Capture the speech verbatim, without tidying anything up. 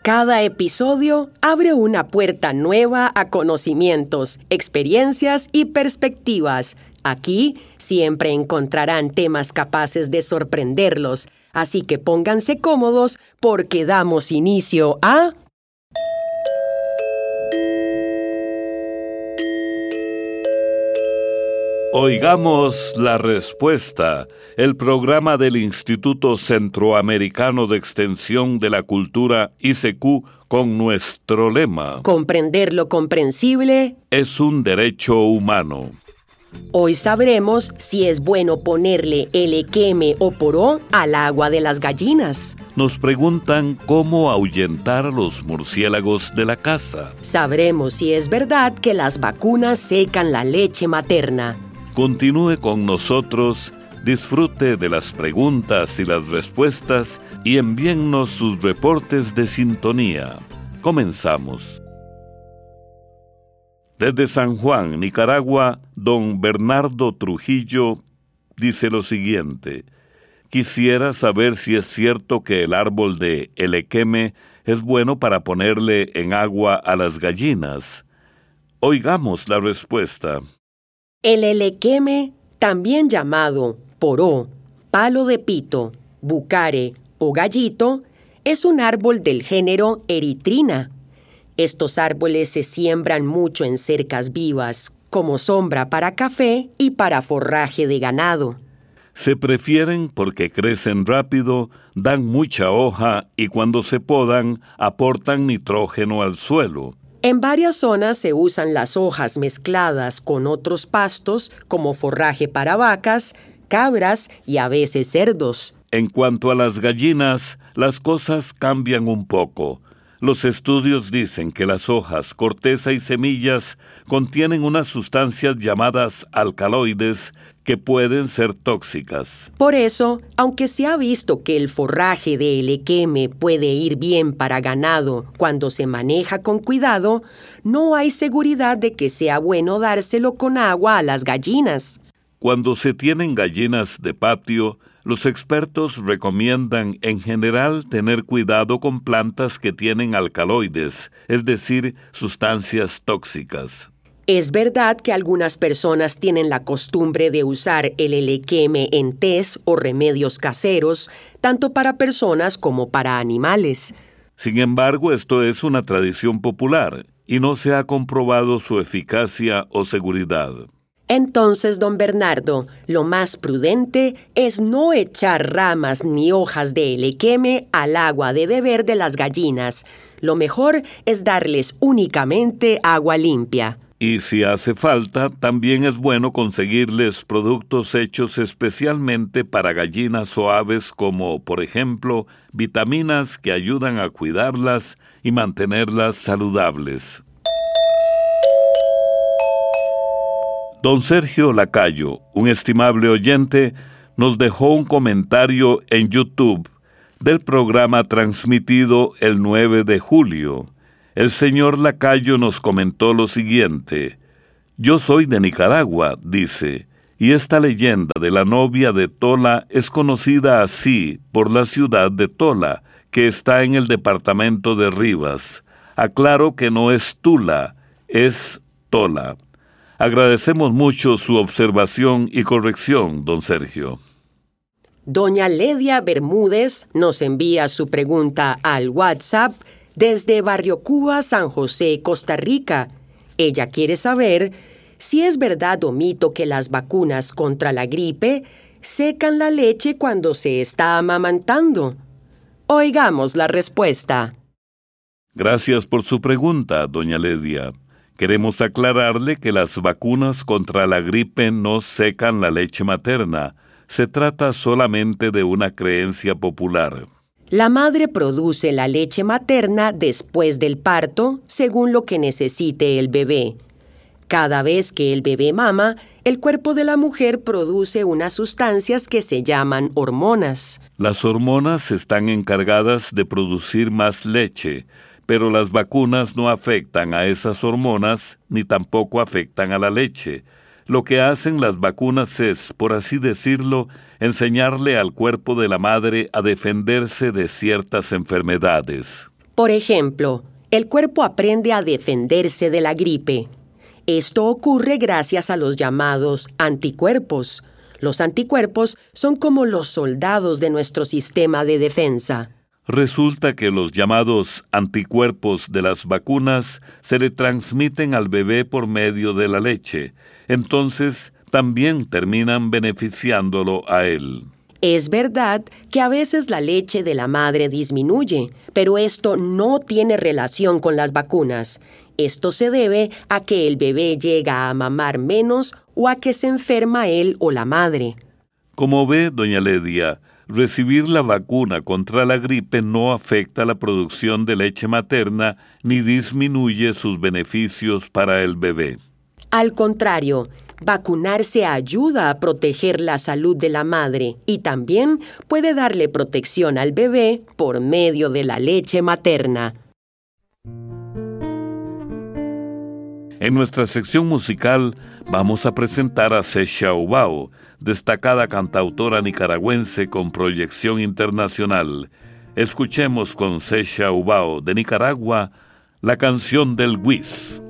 Cada episodio abre una puerta nueva a conocimientos, experiencias y perspectivas. Aquí siempre encontrarán temas capaces de sorprenderlos, así que pónganse cómodos porque damos inicio a... Oigamos la respuesta, el programa del Instituto Centroamericano de Extensión de la Cultura I C Q con nuestro lema: Comprender lo comprensible es un derecho humano. Hoy sabremos si es bueno ponerle elequeme o poró al agua de las gallinas. Nos preguntan cómo ahuyentar a los murciélagos de la casa. Sabremos si es verdad que las vacunas secan la leche materna. Continúe con nosotros, disfrute de las preguntas y las respuestas y envíennos sus reportes de sintonía. Comenzamos. Desde San Juan, Nicaragua, don Bernardo Trujillo dice lo siguiente: quisiera saber si es cierto que el árbol de elequeme es bueno para ponerle en agua a las gallinas. Oigamos la respuesta. El elequeme, también llamado poró, palo de pito, bucare o gallito, es un árbol del género Erythrina. Estos árboles se siembran mucho en cercas vivas, como sombra para café y para forraje de ganado. Se prefieren porque crecen rápido, dan mucha hoja y cuando se podan aportan nitrógeno al suelo. En varias zonas se usan las hojas mezcladas con otros pastos como forraje para vacas, cabras y a veces cerdos. En cuanto a las gallinas, las cosas cambian un poco. Los estudios dicen que las hojas, corteza y semillas contienen unas sustancias llamadas alcaloides que pueden ser tóxicas. Por eso, aunque se ha visto que el forraje de elequeme puede ir bien para ganado cuando se maneja con cuidado, no hay seguridad de que sea bueno dárselo con agua a las gallinas. Cuando se tienen gallinas de patio, los expertos recomiendan en general tener cuidado con plantas que tienen alcaloides, es decir, sustancias tóxicas. Es verdad que algunas personas tienen la costumbre de usar el elequeme en tés o remedios caseros, tanto para personas como para animales. Sin embargo, esto es una tradición popular y no se ha comprobado su eficacia o seguridad. Entonces, don Bernardo, lo más prudente es no echar ramas ni hojas de elequeme al agua de beber de las gallinas. Lo mejor es darles únicamente agua limpia. Y si hace falta, también es bueno conseguirles productos hechos especialmente para gallinas o aves como, por ejemplo, vitaminas que ayudan a cuidarlas y mantenerlas saludables. Don Sergio Lacayo, un estimable oyente, nos dejó un comentario en YouTube del programa transmitido el nueve de julio. El señor Lacayo nos comentó lo siguiente: yo soy de Nicaragua, dice, y esta leyenda de la novia de Tola es conocida así por la ciudad de Tola, que está en el departamento de Rivas. Aclaro que no es Tula, es Tola. Agradecemos mucho su observación y corrección, don Sergio. Doña Ledia Bermúdez nos envía su pregunta al WhatsApp desde Barrio Cuba, San José, Costa Rica. Ella quiere saber si es verdad o mito que las vacunas contra la gripe secan la leche cuando se está amamantando. Oigamos la respuesta. Gracias por su pregunta, doña Ledia. Queremos aclararle que las vacunas contra la gripe no secan la leche materna. Se trata solamente de una creencia popular. La madre produce la leche materna después del parto, según lo que necesite el bebé. Cada vez que el bebé mama, el cuerpo de la mujer produce unas sustancias que se llaman hormonas. Las hormonas están encargadas de producir más leche, pero las vacunas no afectan a esas hormonas ni tampoco afectan a la leche. Lo que hacen las vacunas es, por así decirlo, enseñarle al cuerpo de la madre a defenderse de ciertas enfermedades. Por ejemplo, el cuerpo aprende a defenderse de la gripe. Esto ocurre gracias a los llamados anticuerpos. Los anticuerpos son como los soldados de nuestro sistema de defensa. Resulta que los llamados anticuerpos de las vacunas se le transmiten al bebé por medio de la leche. Entonces, también terminan beneficiándolo a él. Es verdad que a veces la leche de la madre disminuye, pero esto no tiene relación con las vacunas. Esto se debe a que el bebé llega a mamar menos o a que se enferma él o la madre. Como ve, doña Ledia, recibir la vacuna contra la gripe no afecta la producción de leche materna ni disminuye sus beneficios para el bebé. Al contrario, vacunarse ayuda a proteger la salud de la madre y también puede darle protección al bebé por medio de la leche materna. En nuestra sección musical vamos a presentar a Sesha Ubao, destacada cantautora nicaragüense con proyección internacional. Escuchemos con Sesha Ubao de Nicaragua la canción del Whis.